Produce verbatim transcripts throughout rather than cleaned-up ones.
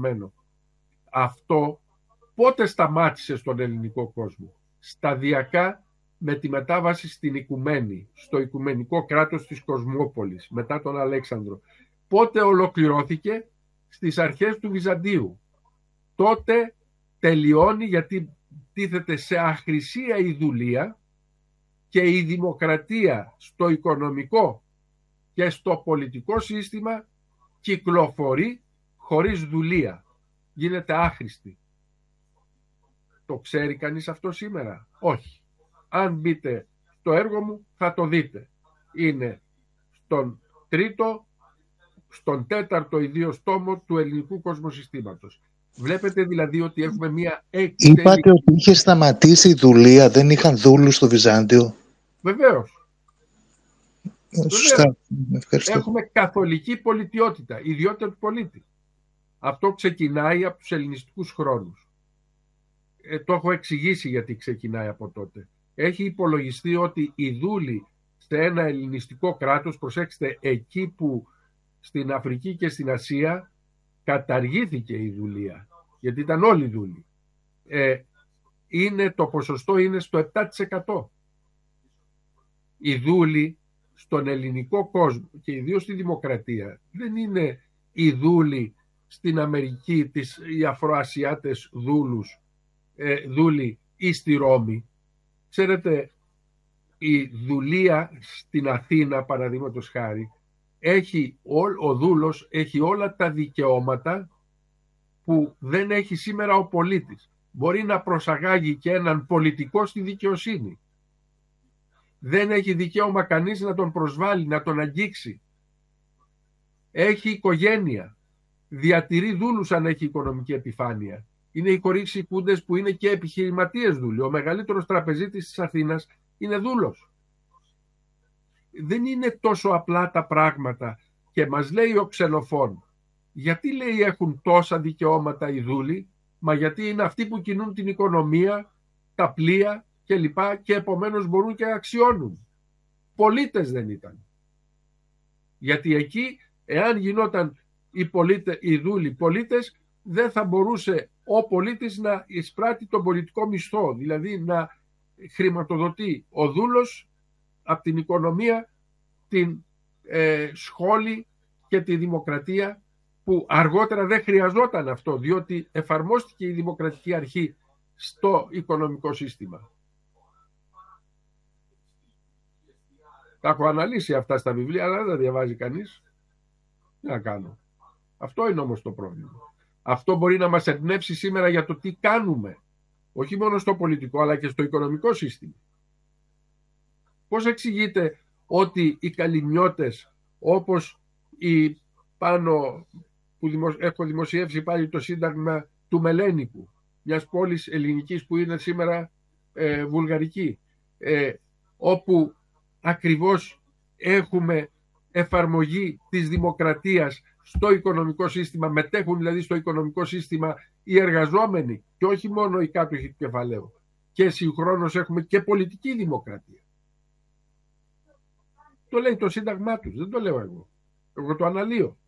πεπρωμένο. Αυτό πότε σταμάτησε στον ελληνικό κόσμο? Σταδιακά, με τη μετάβαση στην οικουμένη, στο οικουμενικό κράτος της Κοσμόπολης, μετά τον Αλέξανδρο. Πότε ολοκληρώθηκε? Στις αρχές του Βυζαντίου. Τότε τελειώνει, γιατί τίθεται σε αχρησία η δουλεία και η δημοκρατία στο οικονομικό και στο πολιτικό σύστημα κυκλοφορεί χωρίς δουλεία. Γίνεται άχρηστη. Το ξέρει κανείς αυτό σήμερα? Όχι. Αν μπείτε στο έργο μου θα το δείτε. Είναι στον τρίτο, στον τέταρτο ιδίως τόμο του ελληνικού κοσμοσυστήματος. Βλέπετε δηλαδή ότι έχουμε μία εκτέλεση. Είπατε ότι είχε σταματήσει η δουλεία, δεν είχαν δούλους στο Βυζάντιο. Βεβαίως. Σωστά. Έχουμε καθολική πολιτιότητα, ιδιότητα του πολίτη. Αυτό ξεκινάει από τους ελληνιστικούς χρόνους. Ε, το έχω εξηγήσει γιατί ξεκινάει από τότε. Έχει υπολογιστεί ότι οι δούλοι σε ένα ελληνιστικό κράτος, προσέξτε, εκεί που στην Αφρική και στην Ασία καταργήθηκε η δουλεία, γιατί ήταν όλοι δούλοι, ε, είναι, το ποσοστό είναι στο επτά τοις εκατό. Οι δούλοι στον ελληνικό κόσμο και ιδίως στη δημοκρατία δεν είναι οι δούλοι στην Αμερική, τις, οι Αφροασιάτες δούλους, ε, δούλοι ή στη Ρώμη. Ξέρετε, η δουλεία στην Αθήνα, παραδείγματος χάρη, έχει, ο, ο δούλος έχει όλα τα δικαιώματα που δεν έχει σήμερα ο πολίτης. Μπορεί να προσαγάγει και έναν πολιτικό στη δικαιοσύνη. Δεν έχει δικαίωμα κανείς να τον προσβάλλει, να τον αγγίξει. Έχει οικογένεια. Διατηρεί δούλους αν έχει οικονομική επιφάνεια. Είναι οι κορίξικούντες που είναι και επιχειρηματίες δούλοι. Ο μεγαλύτερος τραπεζίτης της Αθήνας είναι δούλος. Δεν είναι τόσο απλά τα πράγματα. Και μας λέει ο Ξενοφών, γιατί λέει έχουν τόσα δικαιώματα οι δούλοι? Μα γιατί είναι αυτοί που κινούν την οικονομία, τα πλοία και λοιπά, και επομένως μπορούν και αξιώνουν. Πολίτες δεν ήταν. Γιατί εκεί, εάν γινόταν οι, πολίτε, οι δούλοι πολίτες, δεν θα μπορούσε ο πολίτης να εισπράττει τον πολιτικό μισθό, δηλαδή να χρηματοδοτεί ο δούλος από την οικονομία, την ε, σχόλη και τη δημοκρατία, που αργότερα δεν χρειαζόταν αυτό, διότι εφαρμόστηκε η δημοκρατική αρχή στο οικονομικό σύστημα. Τα έχω αναλύσει αυτά στα βιβλία, αλλά δεν τα διαβάζει κανείς. Τι να κάνω. Αυτό είναι όμως το πρόβλημα. Αυτό μπορεί να μας εμπνεύσει σήμερα για το τι κάνουμε, όχι μόνο στο πολιτικό, αλλά και στο οικονομικό σύστημα. Πώς εξηγείται ότι οι καλυμιώτες, όπως οι πάνω που δημο... έχω δημοσιεύσει πάλι το σύνταγμα του Μελένικου, μιας πόλης ελληνικής που είναι σήμερα ε, βουλγαρική, ε, όπου ακριβώς έχουμε εφαρμογή της δημοκρατίας στο οικονομικό σύστημα, μετέχουν δηλαδή στο οικονομικό σύστημα οι εργαζόμενοι και όχι μόνο οι κάτοχοι του κεφαλαίου, και συγχρόνως έχουμε και πολιτική δημοκρατία. Το λέει το σύνταγμά τους, δεν το λέω εγώ. Εγώ το αναλύω.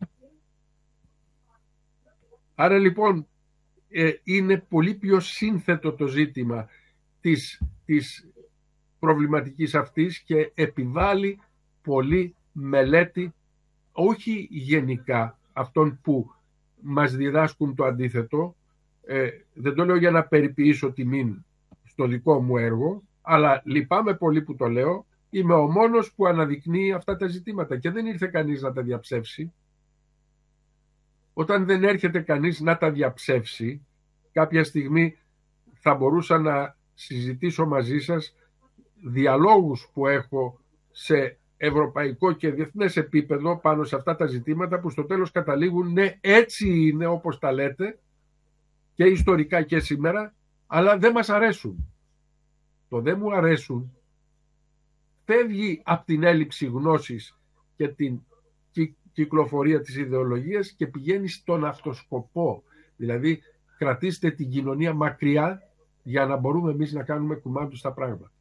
Άρα λοιπόν ε, είναι πολύ πιο σύνθετο το ζήτημα της, της προβληματικής αυτής και επιβάλλει πολύ μελέτη, όχι γενικά αυτών που μας διδάσκουν το αντίθετο. Ε, δεν το λέω για να περιποιήσω τιμήν στο δικό μου έργο, αλλά λυπάμαι πολύ που το λέω. Είμαι ο μόνος που αναδεικνύει αυτά τα ζητήματα και δεν ήρθε κανείς να τα διαψεύσει. Όταν δεν έρχεται κανείς να τα διαψεύσει, κάποια στιγμή θα μπορούσα να συζητήσω μαζί σας διαλόγους που έχω σε ευρωπαϊκό και διεθνές επίπεδο πάνω σε αυτά τα ζητήματα, που στο τέλος καταλήγουν ναι, έτσι είναι όπως τα λέτε και ιστορικά και σήμερα, αλλά δεν μας αρέσουν. Το δεν μου αρέσουν φεύγει από την έλλειψη γνώσης και την κυκλοφορία της ιδεολογίας και πηγαίνει στον αυτοσκοπό. Δηλαδή κρατήστε την κοινωνία μακριά για να μπορούμε εμείς να κάνουμε κουμάντου στα πράγματα.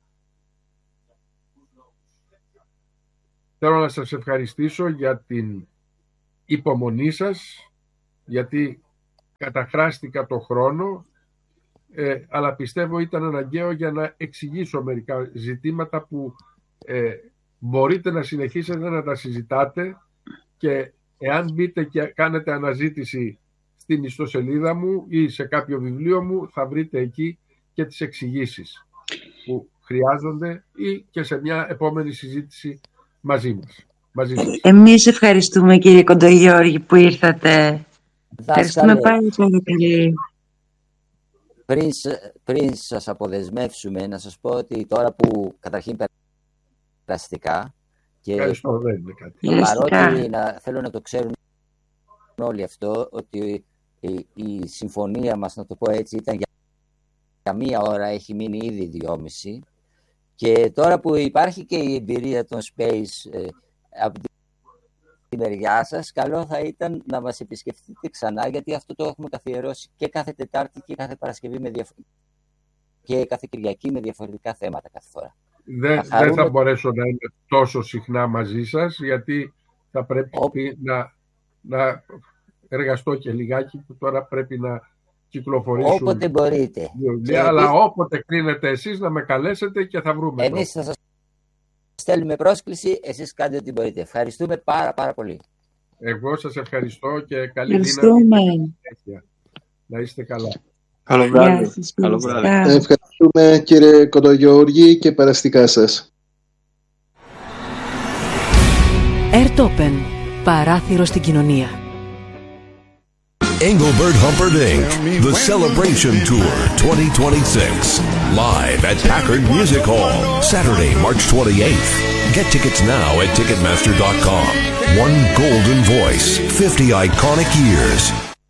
Θέλω να σας ευχαριστήσω για την υπομονή σας, γιατί καταχράστηκα το χρόνο, ε, αλλά πιστεύω ήταν αναγκαίο για να εξηγήσω μερικά ζητήματα που ε, μπορείτε να συνεχίσετε να τα συζητάτε, και εάν μπείτε και κάνετε αναζήτηση στην ιστοσελίδα μου ή σε κάποιο βιβλίο μου, θα βρείτε εκεί και τις εξηγήσεις που χρειάζονται, ή και σε μια επόμενη συζήτηση μαζί μας. Μαζί σας. Εμείς ευχαριστούμε, κύριε Κοντογιώργη, που ήρθατε. Ευχαριστούμε πάρα πολύ. Πριν, πριν σας αποδεσμεύσουμε, να σας πω ότι τώρα που καταρχήν περαστικά και ευχαριστώ, δεν είναι κάτι. παρότι να, θέλω να το ξέρουν όλοι αυτό, ότι η, η συμφωνία μας, να το πω έτσι, ήταν για, για μία ώρα, έχει μείνει ήδη δυόμιση, και τώρα που υπάρχει και η εμπειρία των Space ε, από τη μεριά σας, καλό θα ήταν να μας επισκεφτείτε ξανά, γιατί αυτό το έχουμε καθιερώσει και κάθε Τετάρτη και κάθε Παρασκευή με διαφο... και κάθε Κυριακή με διαφορετικά θέματα κάθε φορά. Δεν θα, χαρούμε... δεν θα μπορέσω να είμαι τόσο συχνά μαζί σας, γιατί θα πρέπει Ό... να, να εργαστώ και λιγάκι, που τώρα πρέπει να κυκλοφορήσουν. Όποτε μπορείτε. Και αλλά επίσης... όποτε κρίνετε εσείς να με καλέσετε και θα βρούμε. Εμείς θα σας στέλνουμε πρόσκληση, εσείς κάντε ό,τι μπορείτε. Ευχαριστούμε πάρα πάρα πολύ. Εγώ σας ευχαριστώ και καλή δύναμη. Να είστε καλά. Καλό βράδυ. Καλό βράδυ. Ευχαριστούμε, κύριε Κοντογιώργη, και περαστικά σας. Airtopen, παράθυρο στην κοινωνία. Engelbert Humperdinck, The Celebration Tour twenty twenty-six, live at Packard Music Hall, Saturday, March twenty-eighth. Get tickets now at ticketmaster dot com. One golden voice, fifty iconic years.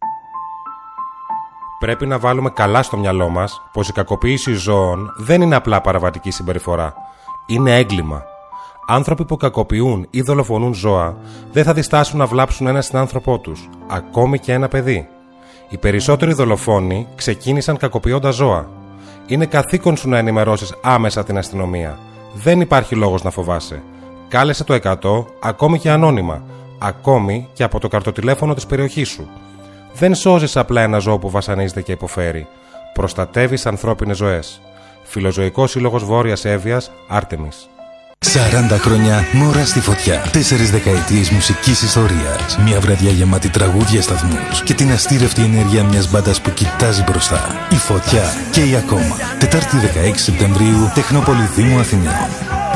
Πρέπει να βάλουμε καλά στο μυαλό μας πως η κακοποίηση ζώων δεν είναι απλά παραβατική συμπεριφορά. Είναι έγκλημα. Άνθρωποι που κακοποιούν ή δολοφονούν ζώα δεν θα διστάσουν να βλάψουν ένα συνάνθρωπό τους, ακόμη και ένα παιδί. Οι περισσότεροι δολοφόνοι ξεκίνησαν κακοποιώντας ζώα. Είναι καθήκον σου να ενημερώσεις άμεσα την αστυνομία. Δεν υπάρχει λόγος να φοβάσαι. Κάλεσε το εκατό, ακόμη και ανώνυμα, ακόμη και από το καρτοτηλέφωνο της περιοχής σου. Δεν σώζεις απλά ένα ζώο που βασανίζεται και υποφέρει. Προστατεύεις ανθρώπινες ζωές. Φιλοζωικός Σύλλογος Βόρειας Εύβοιας, Άρτεμις. σαράντα χρόνια μόρα στη φωτιά. Τέσσερις δεκαετίες μουσικής ιστορίας. Μια βραδιά γεμάτη τραγούδια, σταθμούς και την αστήρευτη ενέργεια μιας μπάντας που κοιτάζει μπροστά. Η Φωτιά και η Ακόμα. Τετάρτη δεκαέξι Σεπτεμβρίου, Τεχνόπολη Δήμου Αθηναίων.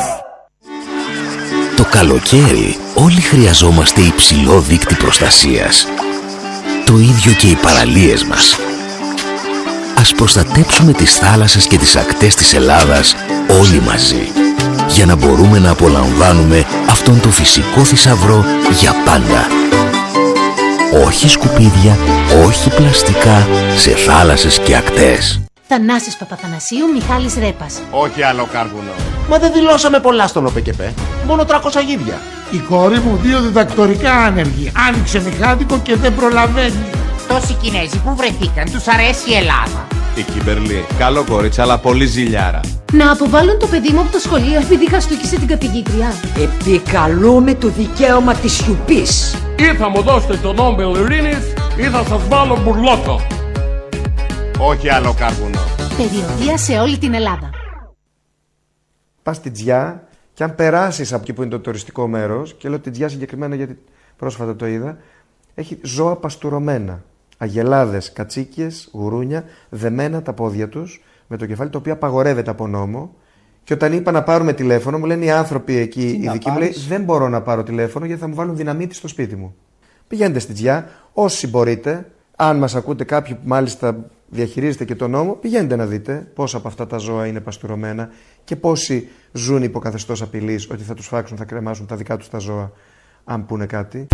Το καλοκαίρι όλοι χρειαζόμαστε υψηλό δείκτη προστασίας. Το ίδιο και οι παραλίες μας. Ας προστατέψουμε τις θάλασσες και τις ακτές της Ελλάδας όλοι μαζί, για να μπορούμε να απολαμβάνουμε αυτόν τον φυσικό θησαυρό για πάντα. Όχι σκουπίδια, όχι πλαστικά σε θάλασσες και ακτές. Θανάσης Παπαθανασίου, Μιχάλης Ρέπας. Όχι άλλο κάρβουνο. Μα δεν δηλώσαμε πολλά στον ΟΠΕΚΕΠΕ. Μόνο τριακόσια γίδια. Η κόρη μου δύο διδακτορικά άνεργη. Άνοιξε μηχάδικο και δεν προλαβαίνει. Τόσοι Κινέζοι που βρεθήκαν, τους αρέσει η Ελλάδα. Η Κιμπερλή, καλό κορίτσι, αλλά πολύ ζηλιάρα. Να αποβάλουν το παιδί μου από το σχολείο επειδή χαστούκισε την καθηγήτρια. Επικαλούμε το δικαίωμα της σιωπής. Ή θα μου δώσετε τον Νόμπελ Ειρήνης ή θα σας βάλω μπουρλότο. Όχι άλλο κάρβουνο. Περιοδεία σε όλη την Ελλάδα. Πας στη Τζιά και αν περάσεις από εκεί που είναι το τουριστικό μέρος, και λέω τη Τζιά συγκεκριμένα γιατί πρόσφατα το είδα, έχει ζώα παστουρωμένα. Αγελάδες, κατσίκιες, γουρούνια, δεμένα τα πόδια τους με το κεφάλι, το οποίο απαγορεύεται από νόμο. Και όταν είπα να πάρουμε τηλέφωνο, μου λένε οι άνθρωποι εκεί, οι δικοί μου, λέει, δεν μπορώ να πάρω τηλέφωνο γιατί θα μου βάλουν δυναμίτη στο σπίτι μου. Πηγαίνετε στη Τζιά, όσοι μπορείτε. Αν μας ακούτε κάποιοι που μάλιστα διαχειρίζετε και τον νόμο, πηγαίνετε να δείτε πόσα από αυτά τα ζώα είναι παστουρωμένα και πόσοι ζουν υπό καθεστώς απειλής ότι θα τους φάξουν, θα κρεμάσουν τα δικά τους τα ζώα, αν πούνε κάτι.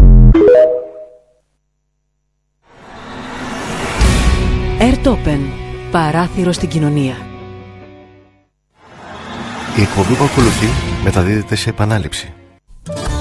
Airtopen, παράθυρο στην κοινωνία. Η εκπομπή που ακολουθεί μεταδίδεται σε επανάληψη.